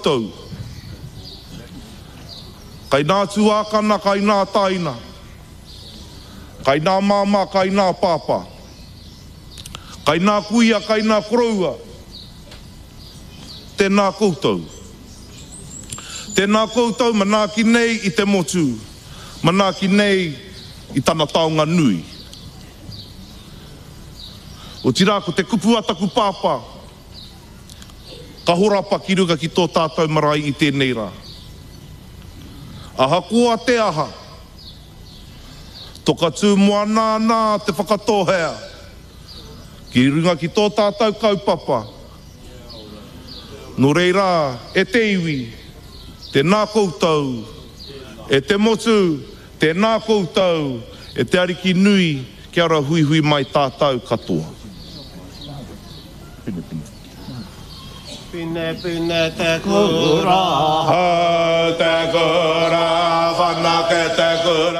koutou. Kai nā tuākana, kai nā taina. Kai nā māma, kai nā pāpā. Kai nā kuia, kai nā koroua. Tēnā koutou. Tēnā koutou manaki nei i te motu. Manaki nei i tana taonga nui. O tira ko te kupu ataku pāpā. Ka horapa ki ruga ki tō tātou marae i tēnei rā. Aha kua te aha. Toka tū mua nā te whakatohea. Ki runga ki tō tātou kaupapa. No reira, e te iwi, te nā koutou, e te motu, te nā koutou, e te ariki nui, ki ara hui hui mai tātou katoa. Pine te kura, Te kura, whanake te kura.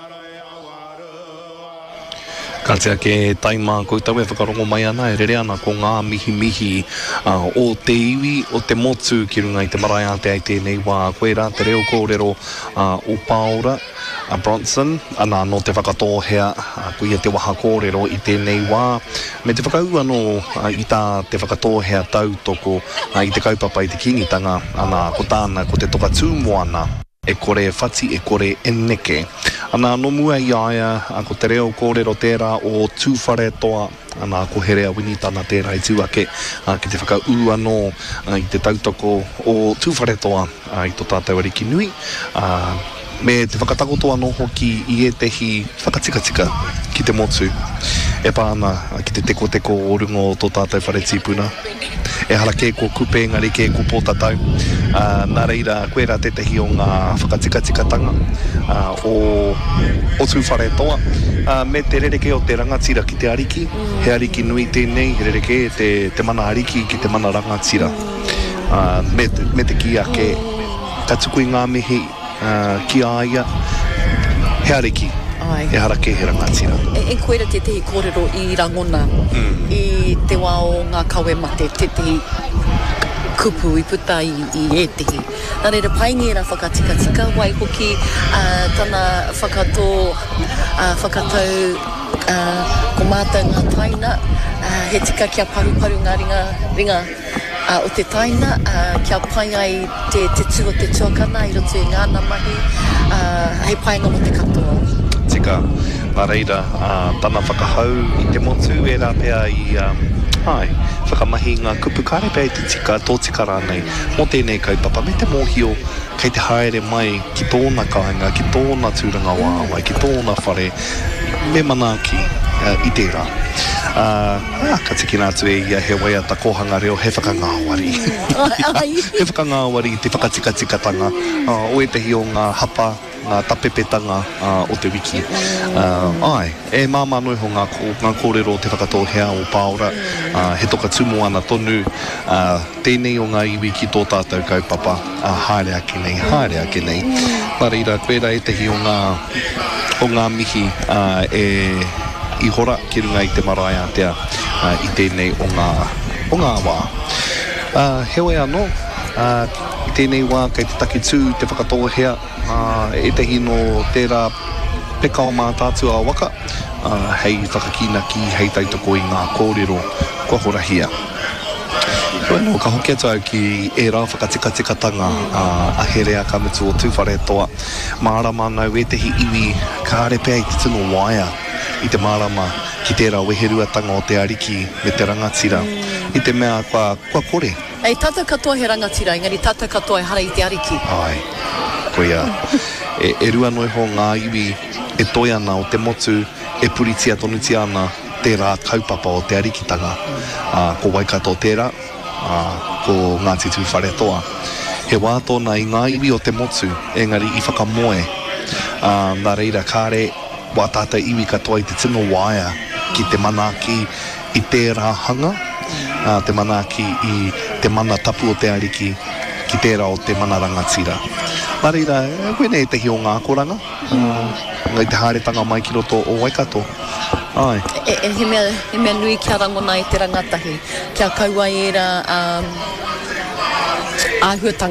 Ka tea ke taima koutou e whakarongo mai ana e rere ana ko ngā mihi o te iwi, o te motu ki runga i te marae ate ai tēnei wā koe rā te reo kōrero o Paora, Bronson, ana no te whakatohea ko ia te waha kōrero i tēnei wā. Me te whakau anō i tā te whakatohea tautoko i te kaupapa i te kingitanga, ana ko tāna ko te toka tūmoana. E kore e whati, e kore e neke. Ana no mua i aia, ko te reo kōrero tērā o tūwhare toa, ana ko herea winitana tērā i tūake, ki te whakau anō i te tautoko o tūwhare toa i tō tātou ariki nui. Me te whakatakoto anō hoki i e tehi whakatikatika ki te motu. E pāna ki te teko o rungo o tō tātou whare tīpuna. E hara kē ko kupe, ngari kē ko pōtatau. Nā reira, koe rā tetehi o ngā whakatikatikatanga o tūwhare toa. Me te rereke o te rangatira ki te ariki. He ariki nui tēnei, he rereke te mana ariki ki te mana rangatira. Me te ki ake, ka tuku i ngā mihi ki aia, he ariki. E hara ke he rangatira. E koera te tehi kōrero i rangona i te wā o ngā kawe mate, te tehi kupu i puta i e tehi. Nā reira paingira whakatikatika wai hoki tana whakatau ko mātou ngā taina, he tika kia paru ngā ringa o te taina, kia pai ai te tuakana i roto i ngāna mahi, hei painga mo te katoa. Tika, nā reira, tana whakahau i te motu e rā pēr i whakamahi ngā kupu kāre pēr i te tika, tō tika rānei, mō tēnei kaupapa, me te mōhio, kei te haere mai ki tōna kāinga, ki tōna tūranga wāwai, ki tōna whare, me manaki i tērā. Ka tiki nātu e ia he waia ta kohanga reo he whakangāwari. He whakangāwari te whakatikatikatanga, o e tehi o ngā hapa, ngā tapepetanga o te wiki. E māmanu ho ngā kōrero te whakatohea o Paora, he toka tūmoana tonu, tēnei o ngā iwi ki tō tātou kaupapa, haere ake nei. Nā reira, koera e tehi o ngā mihi i hora ki runga i te marae atea i tēnei o ngā wā. Heoi anō, i tēnei wā kei te takitū te whakatohea, e tehi no tērā peka o mā tātua waka, hei whakakinaki, hei tautoko i ngā kōrero kua horahia. Bueno, ka hoki atu au ki e rā whakatikatikatanga a herea ka mutu o tūwhare toa. Mārama nau e tehi iwi ka are pēr i te tino waia i te mārama ki tērā weheruatanga o te ariki me te rangatira. I te mea kua kore. Ei, tātou katoa he rangatira, engari tātou katoa e hara i te ariki. Ai, koia. E rua noi ho ngā iwi e toi ana o te motu, e puritia tonuti ana tērā kaupapa o te arikitanga. Ko Waikato tērā, ko Ngāti Tūwhare toa. He wā tōna i ngā iwi o te motu, engari i whakamoe. Nā reira kāre, wā tātou iwi katoa i te tino waia ki te manaki i tērā hanga, te manaki i te mana tapu o te ariki, ki tērā o te mana rangatira. Nā reira, koe nei tehi o ngā koranga, ngai te hāretanga mai ki roto o Waikato. Ai. He mea nui kia rangona i te rangatahi, kia kaua e rā āhuatanga.